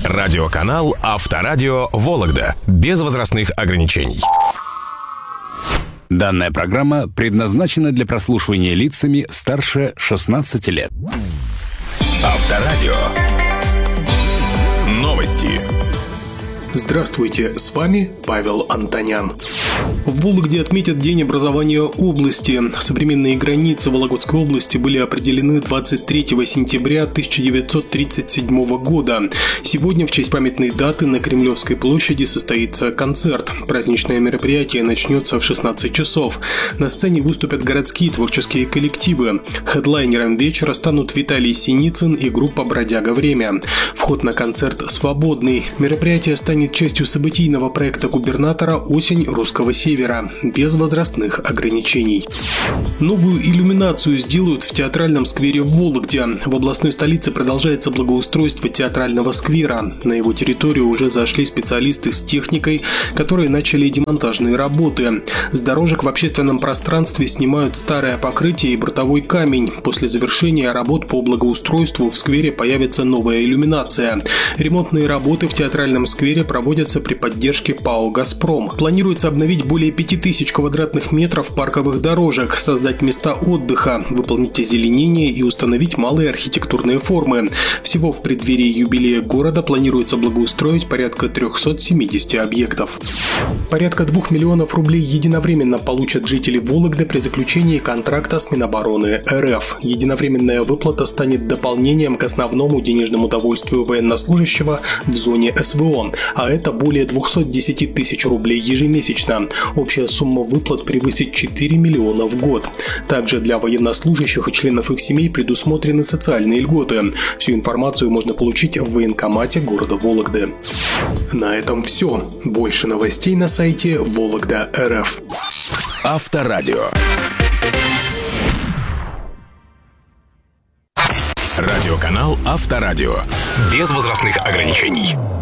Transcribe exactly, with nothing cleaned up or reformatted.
Радиоканал Авторадио Вологда. Без возрастных ограничений. Данная программа предназначена для прослушивания лицами старше шестнадцати лет. Авторадио. Новости. Здравствуйте, с вами Павел Антонян. В Вологде отметят День образования области. Современные границы Вологодской области были определены двадцать третьего сентября тысяча девятьсот тридцать седьмого года. Сегодня в честь памятной даты на Кремлевской площади состоится концерт. Праздничное мероприятие начнется в шестнадцать часов. На сцене выступят городские творческие коллективы. Хедлайнером вечера станут Виталий Синицын и группа «Бродяга Время». Вход на концерт свободный. Мероприятие станет частью событийного проекта губернатора «Осень русского севера» без возрастных ограничений. Новую иллюминацию сделают в театральном сквере в Вологде. В областной столице продолжается благоустройство театрального сквера. На его территорию уже зашли специалисты с техникой, которые начали демонтажные работы. С дорожек в общественном пространстве снимают старое покрытие и бортовой камень. После завершения работ по благоустройству в сквере появится новая иллюминация. Ремонтные работы в театральном сквере проводятся при поддержке ПАО «Газпром». Планируется обновить более пяти тысяч квадратных метров парковых дорожек, создать места отдыха, выполнить озеленение и установить малые архитектурные формы. Всего в преддверии юбилея города планируется благоустроить порядка трехсот семидесяти объектов. Порядка двух миллионов рублей единовременно получат жители Вологды при заключении контракта с Минобороны РФ. Единовременная выплата станет дополнением к основному денежному довольствию военнослужащего в зоне СВО, а это более двухсот десяти тысяч рублей ежемесячно. Общая сумма выплат превысит четыре миллиона в год. Также для военнослужащих и членов их семей предусмотрены социальные льготы. Всю информацию можно получить в военкомате города Вологды. На этом все. Больше новостей на сайте Вологда точка эр эф. Авторадио. Радиоканал Авторадио. Без возрастных ограничений.